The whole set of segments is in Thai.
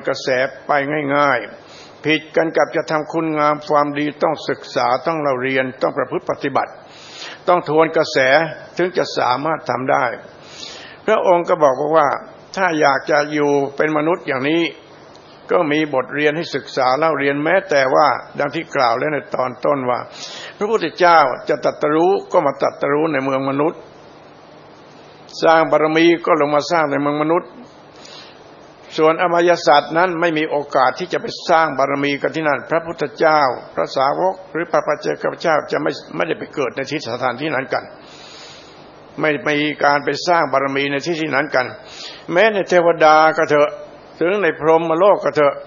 กระแสไปง่ายๆผิดกันกับจะทำคุณงามความดีต้องศึกษาต้องเราเรียนต้องประพฤติปฏิบัติต้องทวนกระแสถึงจะสามารถทำได้พระองค์ก็บอกว่าถ้าอยากจะอยู่เป็นมนุษย์อย่างนี้ก็มีบทเรียนให้ศึกษาเล่าเรียนแม้แต่ว่าดังที่กล่าวแล้วในตอนต้นว่าพระพุทธเจ้าจะตรัสรู้ก็มาตรัสรู้ในเมืองมนุษย์สร้างบารมีก็ลงมาสร้างในเมืองมนุษย์ส่วนอมายสัตว์นั้นไม่มีโอกาสที่จะไปสร้างบารมีกันที่นั่นพระพุทธเจ้าพระสาวกหรือพระปัจเจกพุทธเจ้าจะไม่ได้ไปเกิดในที่สถานที่นั้นกันไม่มีการไปสร้างบารมีในที่นั้นกันแม้ในเทวดาก็เถอะถึงในพรหมโลกก็เถอะ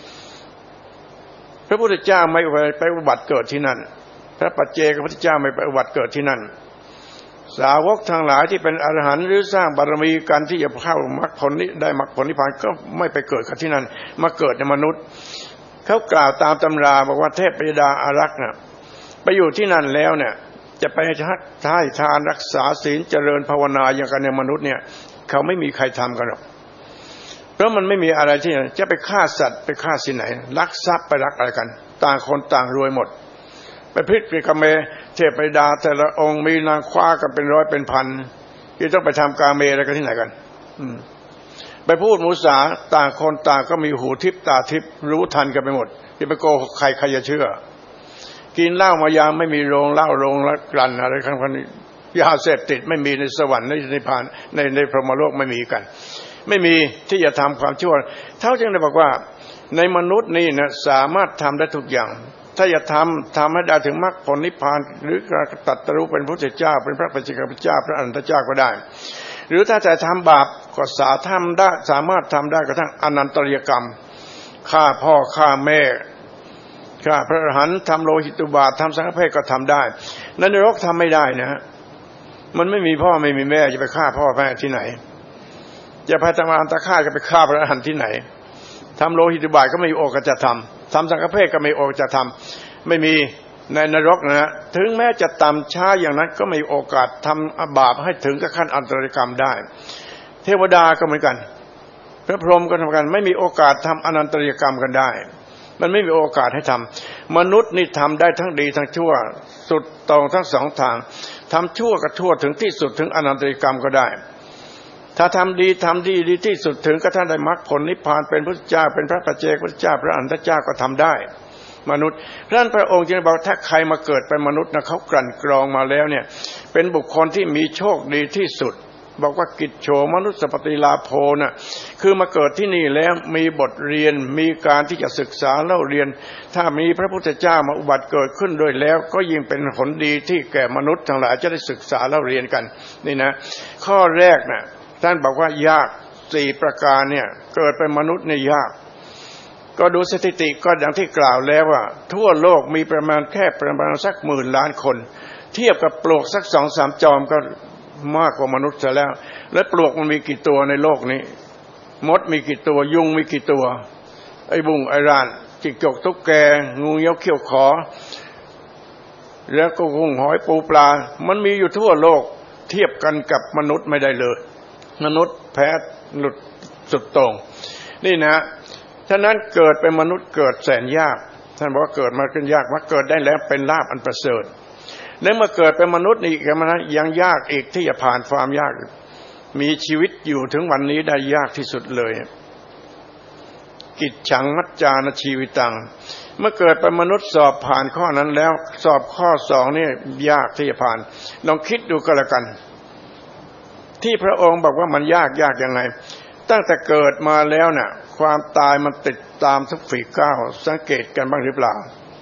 พระพุทธเจ้าไม่ไปอุบัติเกิดที่นั่นพระปัจเจกพุทธเจ้าไม่ไปอุบัติเกิดที่นั่นสาวกทั้งหลายที่เป็นอรหันต์หรือสร้างบารมีกันที่จะเข้ามรรคผลนี้ได้มรรคผลนิพพานก็ไม่ไปเกิดกันที่นั่นมาเกิดในมนุษย์เขากล่าวตามตำราบอกว่าเทพปยดาอารักษ์น่ะไปอยู่ที่นั่นแล้วเนี่ยจะไปให้ทานรักษาศีลเจริญภาวนาอย่างกันในมนุษย์เนี่ยเขาไม่มีใครทำกันหรอกเพราะมันไม่มีอะไรที่จะไปฆ่าสัตว์ไปฆ่าสิ่งไหนลักทรัพย์ไปลักอะไรกันต่างคนต่างรวยหมดไปพลิกกเมเทพปยดาแต่ละองค์มีนางคว้ากันเป็นร้อยเป็นพันที่ต้องไปทำกาเมอะไรกันที่ไหนกันไปพูดมุสาต่างคนต่างก็มีหูทิพตาทิพรู้ทันกันไปหมดที่ไปโกหกใครจะเชื่อกินเหล้ามายามไม่มีโรงเหล้าโรงละกลั่นอะไรทั้งนั้นยาเสพติดไม่มีในสวรรค์ในนิพพานในพรหมโลกไม่มีกันไม่มีที่จะทำความชั่วเท่าจึงได้บอกว่าในมนุษย์นี่นะสามารถทำได้ทุกอย่างถ้าจะทำให้ได้ถึงมรรคผลนิพพานหรือตรัสรู้เป็นพระพุทธเจ้าเป็นพระปัจเจกพุทธเจ้าพระอรหันตเจ้าก็ได้หรือถ้าจะทำบาปก็สามารถทำได้กระทั่งอนันตริยกรรมฆ่าพ่อฆ่าแม่ฆ่าพระอรหันต์ทำโลหิตุบาททำสังฆเพศก็ทำได้ในนรกทำไม่ได้นะฮะมันไม่มีพ่อไม่มีแม่จะไปฆ่าพ่อแม่ที่ไหนจะไปทำอาตฆาตก็ไปฆ่าพระอรหันต์ที่ไหนทำโลหิตุบาทก็ไม่มีโอกาสจะทำสังฆเพศก็ไม่มีโอกาสจะทำไม่มีในนรกนะฮะถึงแม้จะต่ำช้าอย่างนั้นก็มีโอกาสทำบาปให้ถึงกับขั้นอันตรกรรมได้เทวดาก็เหมือนกันพระพรหมก็ทำกันไม่มีโอกาสทำอนันตริยกรรมกันได้มันไม่มีโอกาสให้ทำมนุษย์นี่ทำได้ทั้งดีทั้งชั่วสุดตรงทั้งสองทางทำชั่วก็ชั่วถึงที่สุดถึงอนันตริยกรรมก็ได้ถ้าทำดีดีที่สุดถึงกระทั่งได้มรรคผลนิพพานเป็นพระพุทธเจ้าเป็นพระปัจเจกพุทธเจ้าพระอรหันตเจ้าก็ทำได้มนุษย์เพราะฉะนั้นพระองค์จึงบอกถ้าใครมาเกิดเป็นมนุษย์นะเขากลั่นกรองมาแล้วเนี่ยเป็นบุคคลที่มีโชคดีที่สุดบอกว่ากิจโฉมนุสสปฏิลาโภน่ะคือมาเกิดที่นี่แล้วมีบทเรียนมีการที่จะศึกษาเล่าเรียนถ้ามีพระพุทธเจ้ามาอุบัติเกิดขึ้นด้วยแล้วก็ยิ่งเป็นผลดีที่แก่มนุษย์ทั้งหลายจะได้ศึกษาเล่าเรียนกันนี่นะข้อแรกน่ะท่านบอกว่ายาก4ประการเนี่ยเกิดเป็นมนุษย์เนี่ยยากก็ดูสถิติก็อย่างที่กล่าวแล้วว่าทั่วโลกมีประมาณสัก10,000 ล้านคนเทียบกับปลวกสัก 2-3 จอมก็มากกว่ามนุษย์ซะแล้วและปลวกมันมีกี่ตัวในโลกนี้มดมีกี่ตัวยุงมีกี่ตัวไอ้บุ้งไอ้ร่านจิ้งจกตุ๊กแกงูเงี้ยวเขี้ยวขอแล้วก็กุ้งหอยปูปลามันมีอยู่ทั่วโลกเทียบกันกับมนุษย์ไม่ได้เลยมนุษย์แพ้หลุดสุดโต่งนี่นะฉะนั้นเกิดเป็นมนุษย์เกิดแสนยากท่านบอกว่าเกิดมาขึ้นยากว่าเกิดได้แล้วเป็นลาภอันประเสริฐและเมื่อเกิดเป็นมนุษย์นี่ก็มันยังยากอีกที่จะผ่านความยากมีชีวิตอยู่ถึงวันนี้ได้ยากที่สุดเลยกิจฉังมัจจานชีวิตังเมื่อเกิดเป็นมนุษย์สอบผ่านข้อนั้นแล้วสอบข้อ2นี่ยากที่จะผ่านลองคิดดูก็แล้วกันที่พระองค์บอกว่ามันยากยังไงตั้งแต่เกิดมาแล้วน่ะความตายมันติดตามทุกฝีก้าวสังเกตกันบ้างหรือเปล่า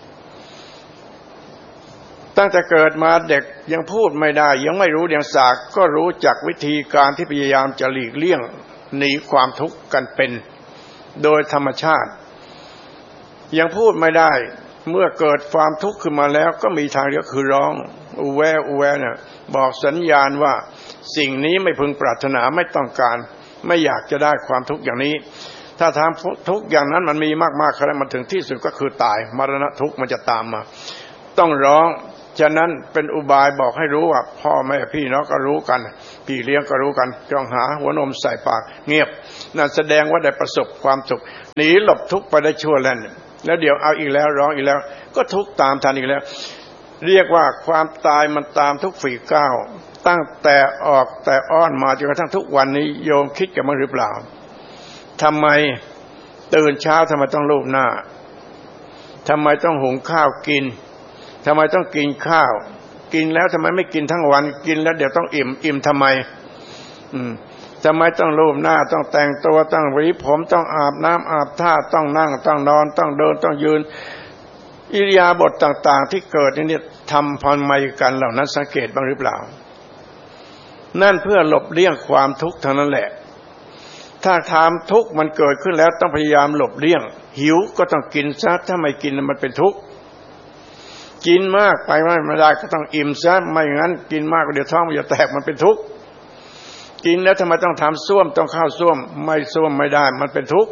ตั้งแต่เกิดมาเด็กยังพูดไม่ได้ยังไม่รู้เดียงสาก็รู้จักวิธีการที่พยายามจะหลีกเลี่ยงหนีความทุกข์กันเป็นโดยธรรมชาติยังพูดไม่ได้เมื่อเกิดความทุกข์ขึ้นมาแล้วก็มีทางเดียวคือร้องอูแวเนี่ยบอกสัญญาณว่าสิ่งนี้ไม่พึงปรารถนาไม่ต้องการไม่อยากจะได้ความทุกข์อย่างนี้ถ้าทำทุกข์อย่างนั้นมันมีมากๆแล้วมันถึงที่สุดก็คือตายมรณะทุกข์มันจะตามมาต้องร้องฉะนั้นเป็นอุบายบอกให้รู้ว่าพ่อแม่พี่น้องก็รู้กันพี่เลี้ยงก็รู้กันจ้องหาหัวนมใส่ปากเงียบนั่นแสดงว่าได้ประสบความสุขหนีหลบทุกข์ไปได้ชั่วแล้วเดี๋ยวเอาอีกแล้วร้องอีกแล้วก็ทุกข์ตามทันอีกแล้วเรียกว่าความตายมันตามทุกฝีก้าวตั้งแต่ออกแต่อ้อนมาจนกระทั่งทุกวันนี้โยมคิดกันมั้งหรือเปล่าทำไมตื่นเช้าทำไมต้องลูบหน้าทำไมต้องหุงข้าวกินทำไมต้องกินข้าวกินแล้วทำไมไม่กินทั้งวันกินแล้วเดี๋ยวต้องอิ่มทำไมทำไมต้องลูบหน้าต้องแต่งตัวต้องหวีผมต้องอาบน้ำอาบท่าต้องนั่งต้องนอนต้องเดินต้องยืนอิริยาบถต่างๆที่เกิดนี่ทำพรหมกันเหล่านั้นสังเกตบ้างหรือเปล่านั่นเพื่อหลบเลี่ยงความทุกข์เท่านั้นแหละถ้าทำทุกข์มันเกิดขึ้นแล้วต้องพยายามหลบเลี่ยงหิวก็ต้องกินซะถ้าไม่กินมันเป็นทุกข์กินมากไปไม่ได้ก็ต้องอิ่มซะไม่งั้นกินมากเดี๋ยวท้องมันจะแตกมันเป็นทุกข์กินแล้วทำไมต้องทำส้วมต้องเข้าส้วมไม่ส้วมไม่ได้มันเป็นทุกข์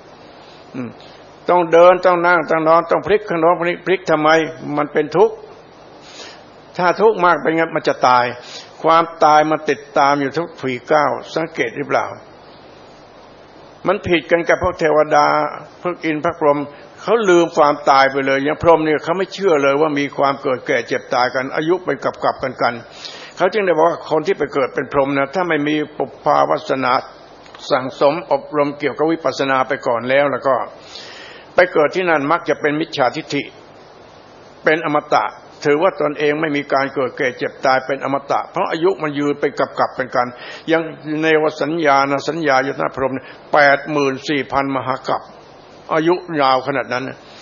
ต้องเดินต้องนั่งต้องนอนต้องพลิกขนมพลิกทำไมมันเป็นทุกข์ถ้าทุกข์มากเป็นไงมันจะตายความตายมันติดตามอยู่ทุกฝีก้าวสังเกตหรือเปล่ามันผิดกันกับพวกเทวดาพวกอินทร์พระพรหมเขาลืมความตายไปเลยอย่างพรหมเนี่ยเขาไม่เชื่อเลยว่ามีความเกิดแก่เจ็บตายกันอายุเป็นกับกันเขาจึงได้บอกว่าคนที่ไปเกิดเป็นพรหมนะถ้าไม่มีปุพพาวาสนาสั่งสมอบรมเกี่ยวกับวิปัสสนาไปก่อนแล้วก็ไปเกิดที่นั่นมักจะเป็นมิจฉาทิฏฐิเป็นอมตะถือว่าตนเองไม่มีการเกิดแก่เจ็บตายเป็นอมตะเพราะอายุมันยืนเป็นกับเป็นกันยังในวสัญญานะสัญญาอยู่หน้าพรหม 84,000 มหากัปอายุยาวขนาดนั้น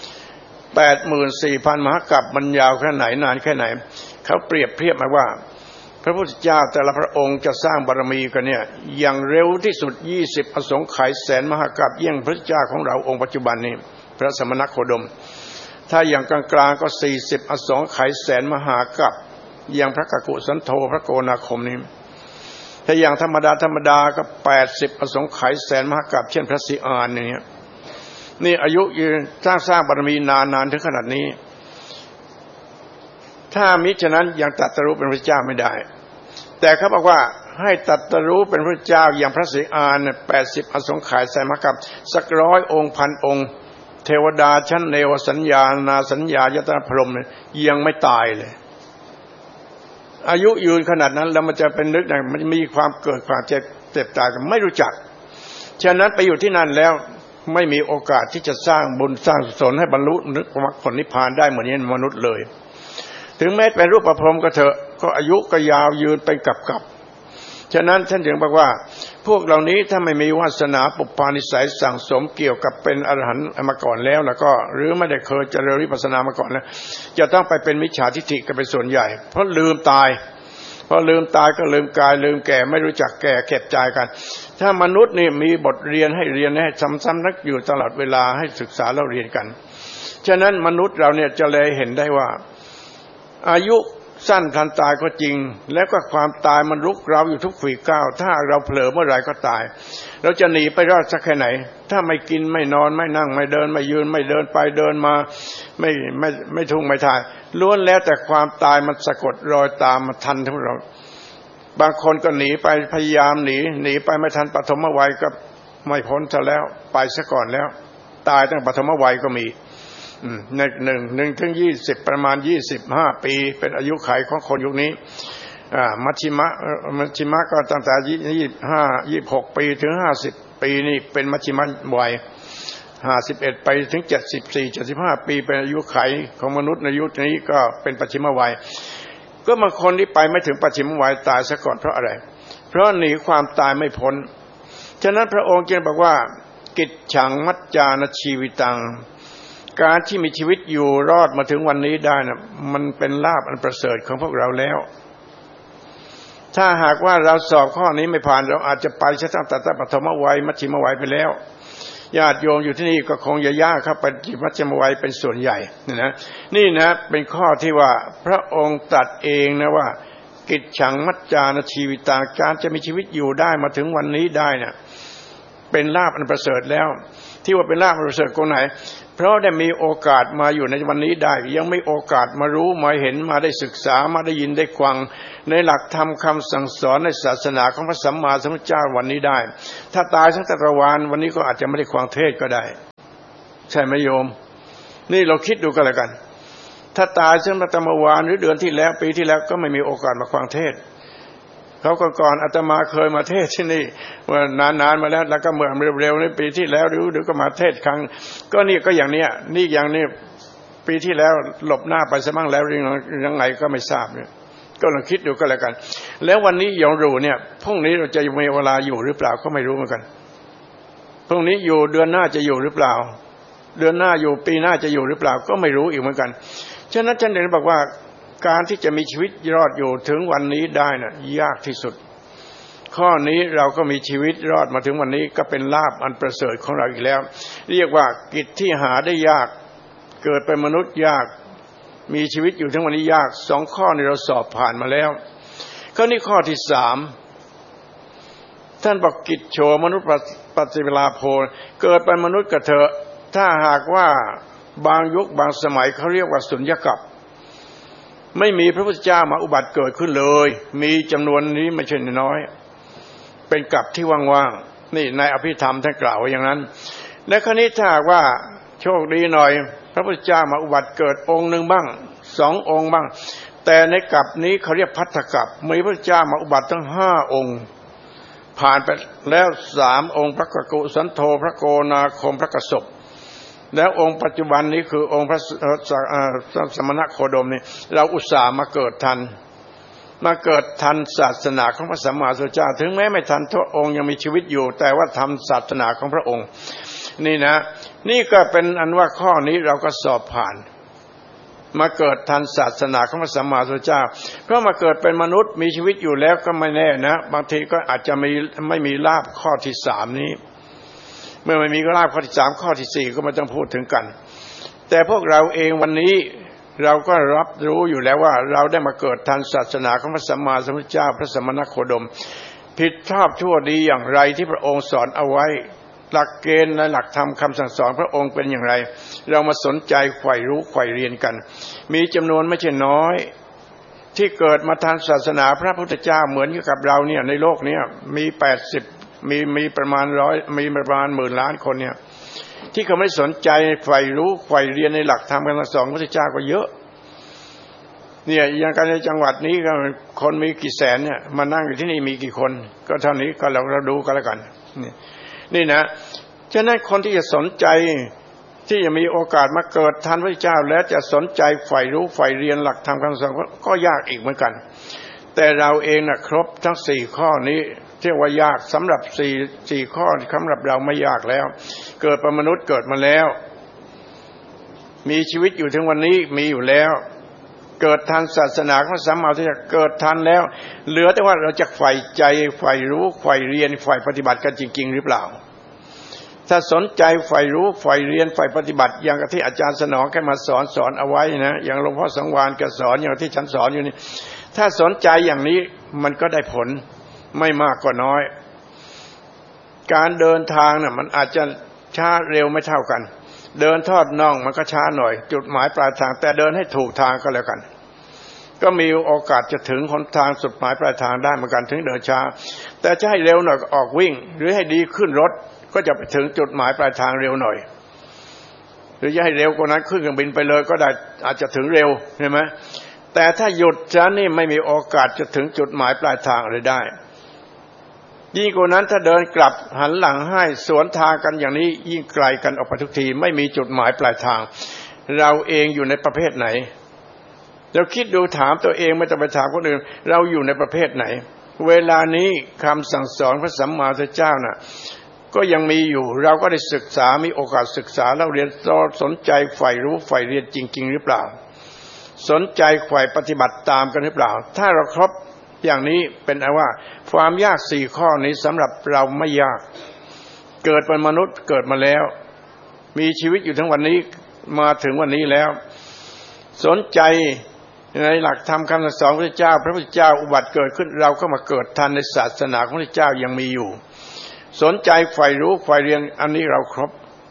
84,000 มหากัปมันยาวแค่ไหนนานแค่ไหนเขาเปรียบเทียบมาว่าพระพุทธเจ้าแต่ละพระองค์จะสร้างบารมีกันเนี่ยอย่างเร็วที่สุด20อสงไขยแสนมหากัปเยี่ยงพระเจ้าของเราองค์ปัจจุบันนี้พระสมณโคดมถ้าอย่างกลางๆก็40อสงไขยแสนมหากัปอย่างพระกักุสันโธพระโกนาคมนี้ถ้าอย่างธรรมดาก็80อสงไขยแสนมหากัปเช่นพระศรีอานเนี่ยนี่อายุยืนสร้างบารมีนานถึงขนาดนี้ถ้ามิฉะนั้นยังตรัสรู้เป็นพระเจ้าไม่ได้แต่เขาบอกว่าให้ตรัสรู้เป็นพระเจ้าอย่างพระศรีอาน80อสงไขยแสนมหากัปสัก100องค์พันองค์เทวดาชั้นเนวสัญญานาสัญญายตนะพรหมยังไม่ตายเลยอายุยืนขนาดนั้นแล้วมันจะเป็นนึกไหนมันมีความเกิดความเจ็บตายกันไม่รู้จักฉะนั้นไปอยู่ที่นั่นแล้วไม่มีโอกาสที่จะสร้างบุญสร้างกุศลให้บรรลุมรรคผลนิพพานได้เหมือนมนุษย์เลยถึงแม้เป็นรูปประพรหมก็เถอะก็อายุก็ยาวยืนเป็นกับฉะนั้นท่านจึงบอกว่าพวกเหล่านี้ถ้าไม่มีวาสนาปุพพานิสัยสั่งสมเกี่ยวกับเป็นอรหันต์มาก่อนแล้วก็หรือไม่ได้เคยเจริญวิปัสสนามาก่อนแล้วจะต้องไปเป็นมิจฉาทิฏฐิกันเป็นส่วนใหญ่เพราะลืมตายก็ลืมกายลืมแก่ไม่รู้จักแก่เก็บใจกันถ้ามนุษย์นี่มีบทเรียนให้เรียนให้ซ้ำๆนักอยู่ตลอดเวลาให้ศึกษาแล้วเรียนกันฉะนั้นมนุษย์เราเนี่ยจะเลยเห็นได้ว่าอายุสั้นทันตายก็จริงแล้วก็ความตายมันรุกเร้าอยู่ทุกฝีก้าวถ้าเราเผลอเมื่อไหร่ก็ตายเราจะหนีไปรอดสักแค่ไหนถ้าไม่กินไม่นอนไม่นั่งไม่เดินไม่ยืนไม่เดินไปเดินมาไม่ทุ่งไม่ทายล้วนแล้วแต่ความตายมันสะกดรอยตามมาทันทั้งเราบางคนก็หนีไปพยายามหนีไปไม่ทันปฐมวัยก็ไม่พ้นซะแล้วไปซะก่อนแล้วตายตั้งปฐมวัยก็มีใน1ถึง20ประมาณ25ปีเป็นอายุขัยของคนยุคนี้มัชชิมะก็ตั้งแต่25 26ปีถึง50ปีนี่เป็นมัชชิมวัย51ไปถึง74 75ปีเป็นอายุขัยของมนุษย์ในยุคนี้ก็เป็นปัจฉิมวัยก็บางคนที่ไปไม่ถึงปัจฉิมวัยตายซะก่อนเพราะอะไรเพราะหนีความตายไม่พ้นฉะนั้นพระองค์จึงบอกว่ากิจฉังมัจจานชีวิตังการที่มีชีวิตอยู่รอดมาถึงวันนี้ได้นะมันเป็นลาภอันประเสริฐของพวกเราแล้วถ้าหากว่าเราสอบข้อนี้ไม่ผ่านเราอาจจะไปตั้งแต่ปฐมวัยมัชชิมวัยไปแล้วญาติโยมอยู่ที่นี่ก็คงจะยากเข้าไปที่มัชชิมวัยเป็นส่วนใหญ่นี่นะเป็นข้อที่ว่าพระองค์ตรัสเองนะว่ากิจฉังมัจจานชีวิตาการจะมีชีวิตอยู่ได้มาถึงวันนี้ได้เนี่ยเป็นลาภอันประเสริฐแล้วที่ว่าเป็นลาภอันประเสริฐตรงไหนเพราะได้มีโอกาสมาอยู่ในวันนี้ได้ยังไม่โอกาสมารู้มาเห็นมาได้ศึกษามาได้ยินได้ฟังในหลักธรรมคำสั่งสอนในศาสนาของพระสัมมาสัมพุทธเจ้าวันนี้ได้ถ้าตายทั้งจักรวาลวันนี้ก็อาจจะไม่ได้ฟังเทศก็ได้ใช่ไหมโยมนี่เราคิดดูกันแล้วกันถ้าตายซึ่งตั้งแต่เมื่อวานหรือเดือนที่แล้วปีที่แล้วก็ไม่มีโอกาสมาฟังเทศเขาก่อนอาตมาเคยมาเทศที่นี่ว่านานๆมาแล้วก็เมื่อเร็วๆในปีที่แล้วหรือก็มาเทศครั้งก็นี่ก็อย่างเนี้ยนี่อย่างนี้ปีที่แล้วหลบหน้าไปซะมั่งแล้วยังไงก็ไม่ทราบเนี่ยก็ลองคิดดูก็แล้วกันแล้ววันนี้ยังรู้เนี่ยพรุ่งนี้เราจะมีเวลาอยู่หรือเปล่าก็ไม่รู้เหมือนกันพรุ่งนี้อยู่เดือนหน้าจะอยู่หรือเปล่าเดือนหน้าอยู่ปีหน้าจะอยู่หรือเปล่าก็ไม่รู้อีกเหมือนกันฉะนั้นฉันถึงบอกว่าการที่จะมีชีวิตรอดอยู่ถึงวันนี้ได้น่ะยากที่สุดข้อนี้เราก็มีชีวิตรอดมาถึงวันนี้ก็เป็นลาภอันประเสริฐของเราอีกแล้วเรียกว่ากิจที่หาได้ยากเกิดเป็นมนุษย์ยากมีชีวิตอยู่ถึงวันนี้ยากสองข้อนี้เราสอบผ่านมาแล้วข้อนี้ข้อที่สามท่านบอกกิจโฉมนุษย์ปัจจิเวลาโพเกิดเป็นมนุษย์ก็เถอะถ้าหากว่าบางยุคบางสมัยเขาเรียกว่าสุญญกัปไม่มีพระพุทธเจ้ามาอุบัติเกิดขึ้นเลยมีจำนวนนี้ไม่ใช่น้อยเป็นกัปที่ว่างๆนี่ในอภิธรรมท่านกล่าวไว้อย่างนั้นและคราวนี้ถ้าว่าโชคดีหน่อยพระพุทธเจ้ามาอุบัติเกิดองค์หนึ่งบ้างสององค์บ้างแต่ในกัปนี้เขาเรียกภัททกัปมีพระพุทธเจ้ามาอุบัติทั้ง5 องค์ผ่านไปแล้ว3 องค์พระกกุสันโธพระโกนาคมพระกสปแล้วองค์ปัจจุบันนี้คือองค์พระสมณโคดมนี่เราอุตส่าห์มาเกิดทันศาสนาของพระสัมมาสัมพุทธเจ้าถึงแม้ไม่ทันทุกองค์ยังมีชีวิตอยู่แต่ว่าทำศาสนาของพระองค์นี่นะนี่ก็เป็นอันว่าข้อนี้เราก็สอบผ่านมาเกิดทันศาสนาของพระสัมมาสัมพุทธเจ้าเพราะมาเกิดเป็นมนุษย์มีชีวิตอยู่แล้วก็ไม่แน่นะบางทีก็อาจจะไม่มีลาภข้อที่3นี้เมื่อไม่มีลาภข้อที่3ข้อที่4ก็ไม่ต้องพูดถึงกันแต่พวกเราเองวันนี้เราก็รับรู้อยู่แล้วว่าเราได้มาเกิดทันศาสนาของพระสัมมาสัมพุทธเจ้าพระสมณโคดมผิดชอบชั่วดีอย่างไรที่พระองค์สอนเอาไว้หลักเกณฑ์และหลักธรรมคำสั่งสอนพระองค์เป็นอย่างไรเรามาสนใจใฝ่รู้ใฝ่เรียนกันมีจำนวนไม่ใช่น้อยที่เกิดมาทันศาสนาพระพุทธเจ้าเหมือนกับเราเนี่ยในโลกนี้มีมีประมาณ100มีประมาณ10,000 ล้านคนเนี่ยที่เขาไม่สนใจใฝ่รู้ใฝ่เรียนในหลักธรรมคำสั่งสอนพระพุทธเจ้าก็เยอะเนี่ยอย่างการในจังหวัดนี้ก็คนมีกี่แสนเนี่ยมานั่งอยู่ที่นี่มีกี่คนก็เท่านี้ก็เราดูกันแล้วกันนี่นะฉะนั้นคนที่จะสนใจที่จะมีโอกาสมาเกิดทันพระเจ้าแล้วจะสนใจใฝ่รู้ใฝ่เรียนหลักธรรมคำสอนก็ยากอีกเหมือนกันแต่เราเองครบทั้ง4ข้อนี้เรียกว่ายากสำหรับ4ข้อสำหรับเราไม่ยากแล้วเกิดเป็นมนุษย์เกิดมาแล้วมีชีวิตอยู่ถึงวันนี้มีอยู่แล้วเกิดทันศาสนาของพระสัมมาสัมพุทธเจ้าเกิดทันแล้วเหลือแต่ว่าเราจะใฝ่ใจใฝ่รู้ใฝ่เรียนใฝ่ปฏิบัติกันจริงๆหรือเปล่าถ้าสนใจใฝ่รู้ใฝ่เรียนใฝ่ปฏิบัติอย่างที่อาจารย์สนองแกมาสอนเอาไว้นะอย่างหลวงพ่อสังวานแกสอนอย่างที่ฉันสอนอยู่นี่ถ้าสนใจอย่างนี้มันก็ได้ผลไม่มากก็น้อยการเดินทางน่ะมันอาจจะช้าเร็วไม่เท่ากันเดินทอดน่องมันก็ช้าหน่อยจุดหมายปลายทางแต่เดินให้ถูกทางก็แล้วกันก็มีโอกาสจะถึงหนทางสุดหมายปลายทางได้เหมือนกันถึงเดินช้าแต่จะให้เร็วหน่อยก็ออกวิ่งหรือให้ดีขึ้นรถก็จะไปถึงจุดหมายปลายทางเร็วหน่อยหรือจะให้เร็วกว่านั้นขึ้นเครื่องบินไปเลยก็ได้อาจจะถึงเร็วใช่ไหมแต่ถ้าหยุดซะนี่ไม่มีโอกาสจะถึงจุดหมายปลายทางอะไรได้ยิ่งกว่านั้นถ้าเดินกลับหันหลังให้สวนทางกันอย่างนี้ยิ่งไกลกันออกไปทุกทีไม่มีจุดหมายปลายทางเราเองอยู่ในประเภทไหนเราคิดดูถามตัวเองไม่ต้องไปถามคนอื่นเราอยู่ในประเภทไหนเวลานี้คำสั่งสอนพระสัมมาสัมพุทธเจ้าน่ะก็ยังมีอยู่เราก็ได้ศึกษามีโอกาสศึกษาแล้วเรียนสนใจใฝ่รู้ใฝ่เรียนจริงๆหรือเปล่าสนใจใฝ่ปฏิบัติตามกันหรือเปล่าถ้าเราครบอย่างนี้เป็นว่าความยาก4ข้อนี้สำหรับเราไม่ยากเกิดเป็นมนุษย์เกิดมาแล้วมีชีวิตอยู่ทั้งวันนี้มาถึงวันนี้แล้วสนใจในหลักธรรมคำสั่งสอนพระเจ้าพระพุทธเจ้าอุบัติเกิดขึ้นเราก็มาเกิดทันในศาสนาของพระเจ้ายังมีอยู่สนใจใฝ่รู้ใฝ่เรียนอันนี้เราครบ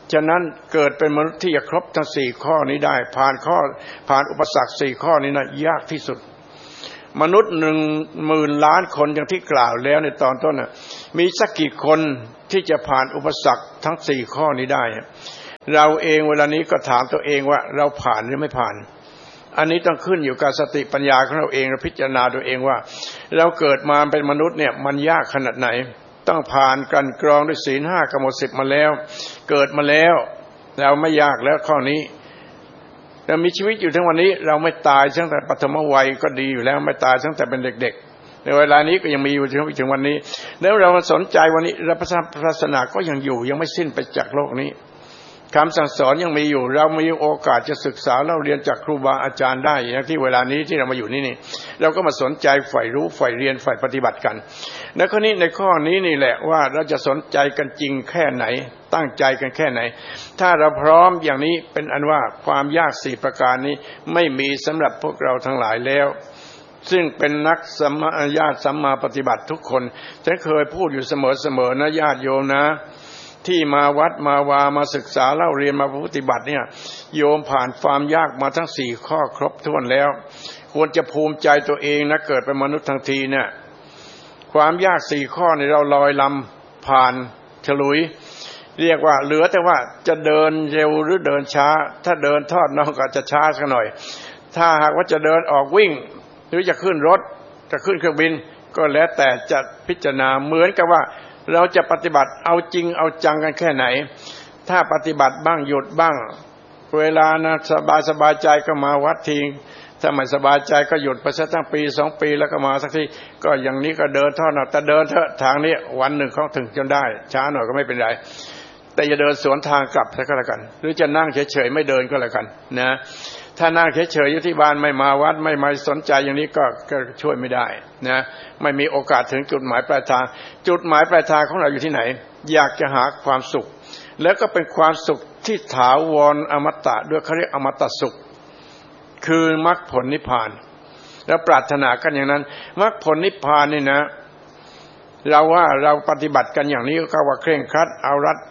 ฉะนั้นเกิดเป็นมนุษย์ที่จะครบทั้ง4ข้อนี้ได้ผ่านอุปสรรค4ข้อนี้นะยากที่สุดมนุษย์10,000 ล้านคนอย่างที่กล่าวแล้วในตอนต้นน่ะมีสักกี่คนที่จะผ่านอุปสรรคทั้ง4ข้อนี้ได้เราเองเวลานี้ก็ถามตัวเองว่าเราผ่านหรือไม่ผ่านอันนี้ต้องขึ้นอยู่กับสติปัญญาของเราเองเราพิจารณาตัวเองว่าเราเกิดมาเป็นมนุษย์เนี่ยมันยากขนาดไหนต้องผ่านกันกรองด้วยศีล5กับหมด10มาแล้วเกิดมาแล้วเราไม่ยากแล้วข้อนี้เรามีชีวิตอยู่ทั้งวันนี้เราไม่ตายตั้งแต่ปฐมวัยก็ดีอยู่แล้วไม่ตายตั้งแต่เป็นเด็กๆในเวลานี้ก็ยังมีอยู่ถึงวันนี้แล้วเราสนใจวันนี้พระศาสนาก็ยังอยู่ยังไม่สิ้นไปจากโลกนี้คำสั่งสอนยังมีอยู่เรามีโอกาสจะศึกษาเราเรียนจากครูบาอาจารย์ได้อย่างที่เวลานี้ที่เรามาอยู่นี่เราก็มาสนใจใฝ่รู้ใฝ่เรียนใฝ่ปฏิบัติกันและข้อนี้ในข้อนี้นี่แหละว่าเราจะสนใจกันจริงแค่ไหนตั้งใจกันแค่ไหนถ้าเราพร้อมอย่างนี้เป็นอันว่าความยาก4ประการนี้ไม่มีสำหรับพวกเราทั้งหลายแล้วซึ่งเป็นนักญาติสัมมาปฏิบัติทุกคนฉันเคยพูดอยู่เสมอๆนะญาติโยมนะที่มาวัดมาวามาศึกษาเล่าเรียนมาปฏิบัติเนี่ยโยมผ่านความยากมาทั้ง4ข้อครบถ้วนแล้วควรจะภูมิใจตัวเองนะเกิดเป็นมนุษย์ทั้งทีเนี่ยความยาก4ข้อนี่เราลอยลำผ่านฉลุยเรียกว่าเหลือแต่ว่าจะเดินเร็วหรือเดินช้าถ้าเดินทอดน้องก็จะช้าสักหน่อยถ้าหากว่าจะเดินออกวิ่งหรือจะขึ้นรถจะขึ้นเครื่องบินก็แล้วแต่จะพิจารณาเหมือนกับว่าเราจะปฏิบัติเอาจริงเอาจังกันแค่ไหนถ้าปฏิบัติบ้างหยุดบ้างเวลานะสบายใจก็มาวัดทิ้งถ้าไม่สบายใจก็หยุดไปสักตั้งปี2ปีแล้วก็มาสักทีก็อย่างนี้ก็เดินเท่านั้นแต่เดินเถอะทางนี้วันหนึ่งเขาถึงจนได้ช้าหน่อยก็ไม่เป็นไรแต่อย่าเดินสวนทางกลับก็แล้วกันหรือจะนั่งเฉยๆไม่เดินก็แล้วกันนะถ้านั่งเฉยๆอยู่ที่บ้านไม่มาวัดไม่มาสนใจอย่างนี้ก็ช่วยไม่ได้นะไม่มีโอกาสถึงจุดหมายปลายทางจุดหมายปลายทางของเราอยู่ที่ไหนอยากจะหาความสุขแล้วก็เป็นความสุขที่ถาวรอมตะด้วยเขาเรียกอมตะสุขคือมรรคผลนิพพานแล้วปรารถนากันอย่างนั้นมรรคผลนิพพานนี่นะเราว่าเราปฏิบัติกันอย่างนี้ก็ว่าเคร่งครัดเอา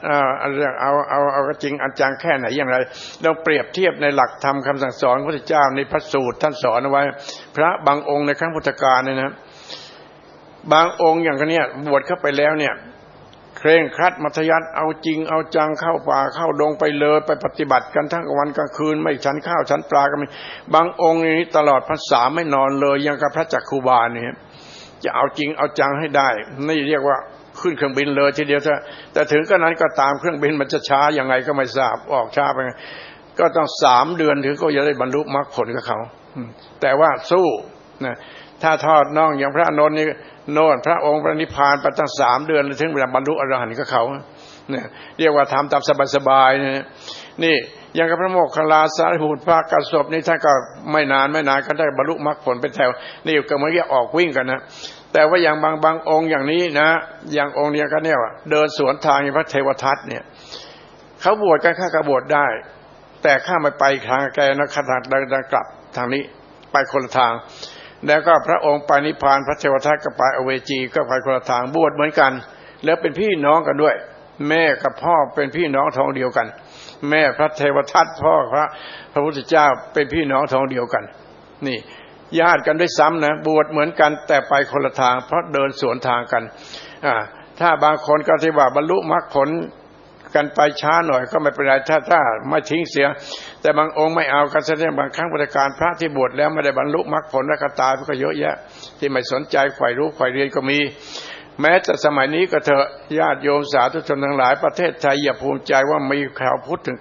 จริงอันจังแค่ไหนอย่างไรเราเปรียบเทียบในหลักธรรมคำสั่งสอนของพระพุทธเจ้าในพระสูตรท่านสอนเอาไว้พระบางองค์ในครั้งพุทธกาลเนี่ยนะบางองค์อย่างนี้บวชเข้าไปแล้วเนี่ยเคร่งครัดมัธยัสถ์เอาจริงเอาจังเข้าป่าเข้าดงไปเลยไปปฏิบัติกันทั้งวันกลางคืนไม่ฉันข้าวฉันปลากันบางองค์นี้ตลอดพรรษาไม่นอนเลยอย่างกับพระจักขุบาลเนี่ยจะเอาจริงเอาจังให้ได้นี่เรียกว่าขึ้นเครื่องบินเลยทีเดียวแต่ถึงขนาดนั้นก็ตามเครื่องบินมันจะช้ายังไงก็ไม่ทราบออกช้าไปก็ต้อง3 เดือนถึงก็จะได้บรรลุมรรคผลกับเขาแต่ว่าสู้นะถ้าทอดน้องอย่างพระอานนท์นี่โน่นพระองค์พระนิพพานไปตั้ง3 เดือนถึงเวลาบรรลุอรหันต์กับเขาเนี่ยเรียกว่าทำตามสบายๆนี่อย่างกับพระโมคคัลลาสารีบุตรพระกัสสปนี่ท่านก็ไม่นานก็ได้บรรลุมรรคผลเป็นแถวนี่ก็เหมือนกับออกวิ่งกันนะแต่ว่าอย่างบางองค์อย่างนี้นะอย่างองค์เนี้ยก็เนี่ยว่าเดินสวนทางอย่างพระเทวทัตเนี่ยเขาบวชกันข้าก็บวชได้แต่ข้าไม่ไปทางแกนะข้าเดินกลับทางนี้ไปคนละทางแล้วก็พระองค์ไปนิพพานพระเทวทัตก็ไปอเวจีก็ไปคนละทางบวชเหมือนกันแล้วเป็นพี่น้องกันด้วยแม่กับพ่อเป็นพี่น้องท้องเดียวกันแม่พระเทวทัตพ่อพระพุทธเจ้าเป็นพี่น้องท้องเดียวกันนี่ญาติกันด้วยซ้ำนะบวชเหมือนกันแต่ไปคนละทางเพราะเดินสวนทางกันถ้าบางคนก็ที่ว่าบรรลุมรรคผลกันไปช้าหน่อยก็ไม่เป็นไรถ้าไม่ทิ้งเสียแต่บางองค์ไม่เอากันแสดงบางครั้งพุทธกาลพระที่บวชแล้วไม่ได้บรรลุมรรคผลแล้วก็ตายก็เยอะแยะที่ไม่สนใจใฝ่รู้ใฝ่เรียนก็มีแม้แต่สมัยนี้ก็เถอะญาติโยมสาธุชนทั้งหลายประเทศไทยอย่าภูมิใจว่ามีชาวพุทธถึง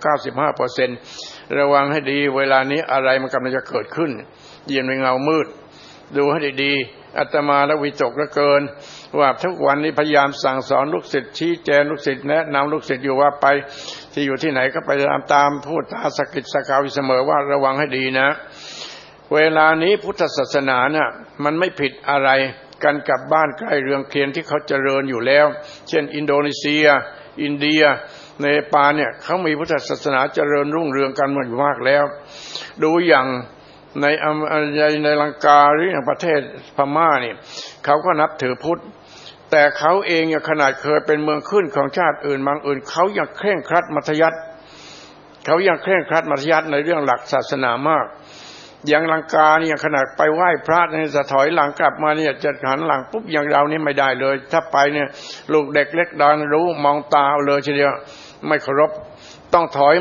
95% ระวังให้ดีเวลานี้อะไรมันกำลังจะเกิดขึ้นเย็นเป็นเงามืดดูให้ดีๆอาตมาและวิตกเหลือเกินว่าทุกวันนี้พยายามสั่งสอนลูกศิษย์ชี้แจงลูกศิษย์แนะนำลูกศิษย์อยู่ว่าไปที่อยู่ที่ไหนก็ไปตามพูดสะกิดสะกาวเสมอว่าระวังให้ดีนะเวลานี้พุทธศาสนาเนี่ยมันไม่ผิดอะไรกันกับบ้านใกล้เรือนเคียงที่เขาเจริญอยู่แล้วเช่นอินโดนีเซียอินเดียเนปาลเนี่ยเขามีพุทธศาสนาเจริญรุ่งเรืองกันมาอยู่มากแล้วดูอย่างในลังกาหรืออย่างประเทศพม่านี่เขาก็นับถือพุทธแต่เขาเองขนาดเคยเป็นเมืองขึ้นของชาติอื่นบางอื่นเขายังเคร่งครัดมัธยัสถ์ในเรื่องหลักศาสนามากอย่างลังกาเนี่ยขนาดไปไหว้พระเนี่ยจะถอยหลังกลับมาเนี่ยจะหันหลังปุ๊บอย่างเรานี่ไม่ได้เลยถ้าไปเนี่ยลูกเด็กเล็กดอนรู้มองตาเลยทีเดียวไม่เคารพต้องถอย